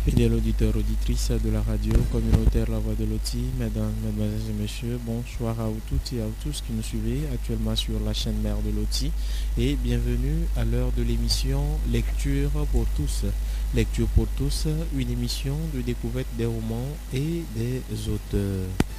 Fidèles auditeurs, auditrices de la radio communautaire La Voix de Loti, mesdames, mesdemoiselles et messieurs, bonsoir à vous toutes et à vous tous qui nous suivez actuellement sur la chaîne mère de Loti et bienvenue à l'heure de l'émission Lecture pour tous. Lecture pour tous, une émission de découverte des romans et des auteurs.